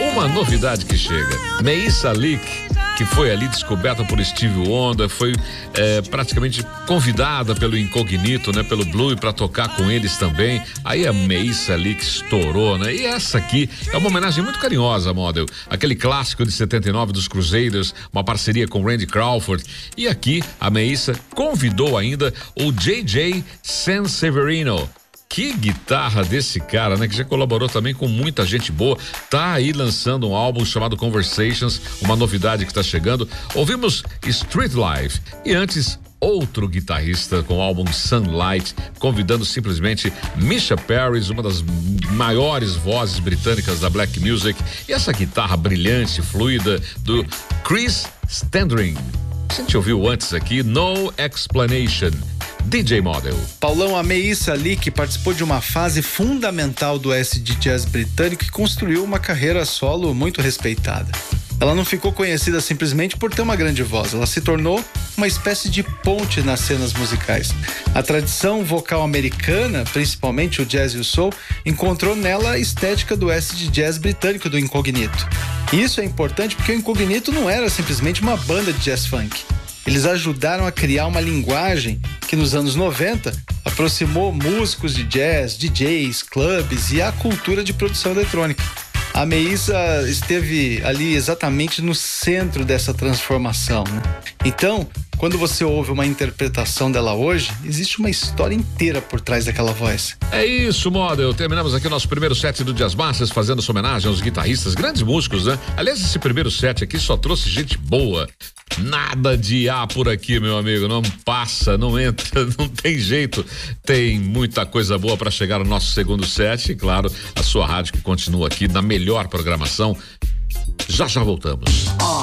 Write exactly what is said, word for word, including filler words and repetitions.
uma novidade que chega. Meissa Leak, que foi ali descoberta por Steve Wonder, foi é, praticamente convidada pelo Incognito, né, pelo Blue, para tocar com eles também. Aí a Meissa Leak estourou, né? E essa aqui é uma homenagem muito carinhosa, Model. Aquele clássico de setenta e nove dos Crusaders, uma parceria com Randy Crawford. E aqui a Meissa convidou ainda o J J Sanseverino. Que guitarra desse cara, né? Que já colaborou também com muita gente boa. Tá aí lançando um álbum chamado Conversations, uma novidade que tá chegando. Ouvimos Street Life e antes outro guitarrista com o álbum Sunlight, convidando simplesmente Misha Paris, uma das maiores vozes britânicas da black music, e essa guitarra brilhante, fluida do Chris Standring. A gente ouviu antes aqui No Explanation, D J Model. Paulão, a Meissa Leak participou de uma fase fundamental do acid jazz britânico e construiu uma carreira solo muito respeitada. Ela não ficou conhecida simplesmente por ter uma grande voz, ela se tornou uma espécie de ponte nas cenas musicais. A tradição vocal americana, principalmente o jazz e o soul, encontrou nela a estética do acid jazz britânico do Incognito. E isso é importante porque o Incognito não era simplesmente uma banda de jazz funk. Eles ajudaram a criar uma linguagem que nos anos noventa aproximou músicos de jazz, D Js, clubes e a cultura de produção eletrônica. A Meissa esteve ali exatamente no centro dessa transformação, né? Então, quando você ouve uma interpretação dela hoje, existe uma história inteira por trás daquela voz. É isso, Model. Terminamos aqui o nosso primeiro set do Jazz Masters, fazendo essa homenagem aos guitarristas, grandes músicos, né? Aliás, esse primeiro set aqui só trouxe gente boa. Nada de A por aqui, meu amigo. Não passa, não entra, não tem jeito. Tem muita coisa boa para chegar no nosso segundo set. E, claro, a sua rádio que continua aqui na melhor programação. Já já voltamos.